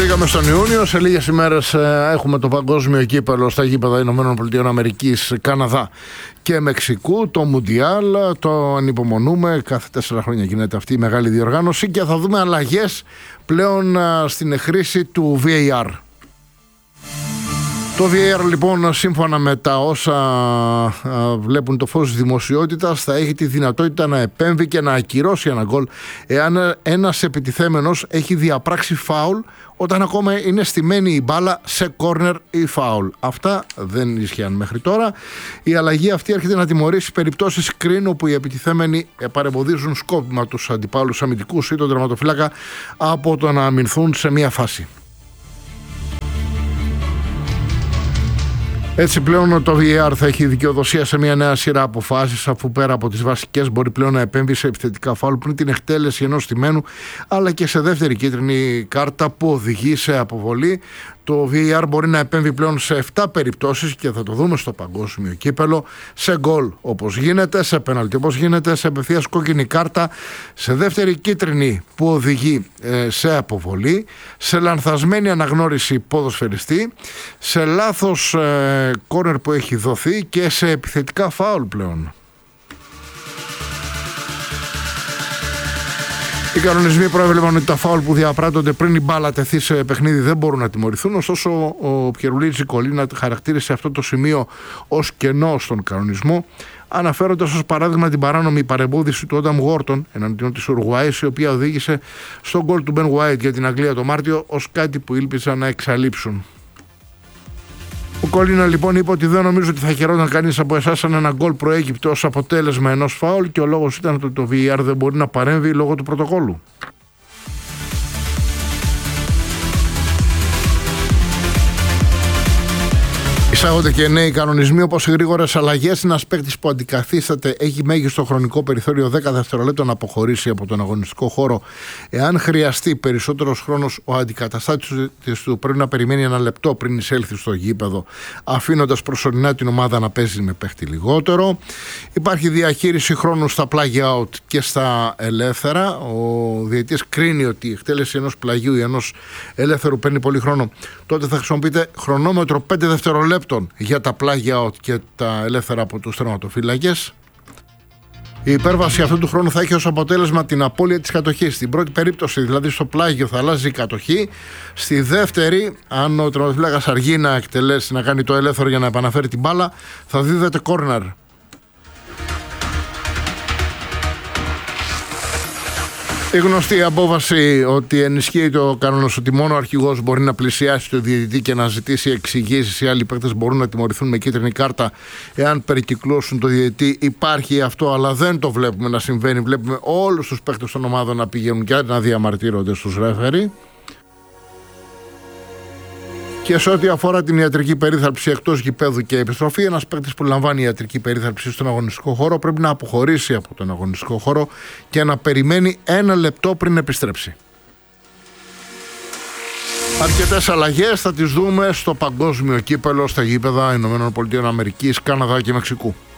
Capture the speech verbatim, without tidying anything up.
Μπήκαμε στον Ιούνιο. Σε λίγες ημέρες έχουμε το παγκόσμιο κύπελλο στα γήπεδα Ηνωμένων Πολιτειών Αμερικής, Καναδά και Μεξικού. Το Μουντιάλ, το ανυπομονούμε. Κάθε τέσσερα χρόνια γίνεται αυτή η μεγάλη διοργάνωση και θα δούμε αλλαγές πλέον στην χρήση του βι έι αρ. Το βι έι αρ λοιπόν, σύμφωνα με τα όσα α, βλέπουν το φως της δημοσιότητας, θα έχει τη δυνατότητα να επέμβει και να ακυρώσει ένα γκολ εάν ένας επιτιθέμενος έχει διαπράξει φάουλ όταν ακόμα είναι στημένη η μπάλα σε κόρνερ ή φάουλ. Αυτά δεν ίσχυαν μέχρι τώρα. Η αλλαγή αυτή έρχεται να τιμωρήσει περιπτώσεις screen όπου οι επιτιθέμενοι παρεμποδίζουν σκόπιμα τους αντιπάλους αμυντικούς ή τον τερματοφύλακα από το να αμυνθούν σε μια φάση. Έτσι πλέον το βι έι αρ θα έχει δικαιοδοσία σε μια νέα σειρά αποφάσεις, αφού πέρα από τις βασικές μπορεί πλέον να επέμβει σε επιθετικά φάουλ πριν την εκτέλεση ενός στημένου, αλλά και σε δεύτερη κίτρινη κάρτα που οδηγεί σε αποβολή. Το βι έι αρ μπορεί να επέμβει πλέον σε επτά περιπτώσεις και θα το δούμε στο παγκόσμιο κύπελλο: σε γκολ όπως γίνεται, σε πέναλτι όπως γίνεται, σε απευθείας κόκκινη κάρτα, σε δεύτερη κίτρινη που οδηγεί ε, σε αποβολή, σε λανθασμένη αναγνώριση ποδοσφαιριστή, σε λάθος ε, κόρνερ που έχει δοθεί και σε επιθετικά φάουλ πλέον. Οι κανονισμοί προέβλεπαν ότι τα φάουλ που διαπράττονται πριν η μπάλα τεθεί σε παιχνίδι δεν μπορούν να τιμωρηθούν. Ωστόσο, ο Πιερουλίτζι Κολίνα χαρακτήρισε αυτό το σημείο ως κενό στον κανονισμό, αναφέροντας ως παράδειγμα την παράνομη παρεμπόδιση του Άνταμ Γόρτον εναντίον της Ουρουάης, η οποία οδήγησε στον γκολ του Μπεν Γουάιτ για την Αγγλία το Μάρτιο, ως κάτι που ήλπιζαν να εξαλείψουν. Ο Κολίνα λοιπόν είπε ότι δεν νομίζω ότι θα χαιρόταν κανείς από εσάς αν ένα γκολ προέκυπτε ως αποτέλεσμα ενός φάουλ, και ο λόγος ήταν ότι το βι έι αρ δεν μπορεί να παρέμβει λόγω του πρωτοκόλου. Εισάγονται και νέοι κανονισμοί, όπως οι γρήγορες αλλαγές. Ένας παίκτης που αντικαθίσταται έχει μέγιστο χρονικό περιθώριο δέκα δευτερολέπτων να αποχωρήσει από τον αγωνιστικό χώρο. Εάν χρειαστεί περισσότερος χρόνος, ο αντικαταστάτης του πρέπει να περιμένει ένα λεπτό πριν εισέλθει στο γήπεδο, αφήνοντας προσωρινά την ομάδα να παίζει με παίκτη λιγότερο. Υπάρχει διαχείριση χρόνου στα plug out και στα ελεύθερα. Ο διαιτητής κρίνει ότι η εκτέλεση ενός πλαγιού ή ενός ελεύθερου παίρνει πολύ χρόνο. Τότε θα χρησιμοποιείται χρονόμετρο πέντε δευτερολέπτων για τα plug out και τα ελεύθερα από τους τερματοφύλακες. Η υπέρβαση αυτού του χρόνου θα έχει ως αποτέλεσμα την απώλεια της κατοχής. Στην πρώτη περίπτωση, δηλαδή στο πλάγιο, θα αλλάζει η κατοχή. Στη δεύτερη, αν ο τερματοφύλακας αργεί να εκτελέσει, να κάνει το ελεύθερο για να επαναφέρει την μπάλα, θα δίδεται corner. Η γνωστή απόφαση ότι ενισχύει το κανόνας ότι μόνο ο αρχηγός μπορεί να πλησιάσει το διαιτητή και να ζητήσει εξηγήσεις, οι άλλοι παίκτες μπορούν να τιμωρηθούν με κίτρινη κάρτα εάν περικυκλώσουν το διαιτητή. Υπάρχει αυτό, αλλά δεν το βλέπουμε να συμβαίνει. Βλέπουμε όλους τους παίκτες των ομάδων να πηγαίνουν και να διαμαρτύρονται στους ρέφερι. Και σε ό,τι αφορά την ιατρική περίθαλψη εκτός γηπέδου και επιστροφή, ένας παίκτης που λαμβάνει ιατρική περίθαλψη στον αγωνιστικό χώρο πρέπει να αποχωρήσει από τον αγωνιστικό χώρο και να περιμένει ένα λεπτό πριν επιστρέψει. Αρκετές αλλαγές θα τις δούμε στο παγκόσμιο κύπελλο στα γήπεδα Ηνωμένων Πολιτειών Αμερικής, Καναδά και Μεξικού.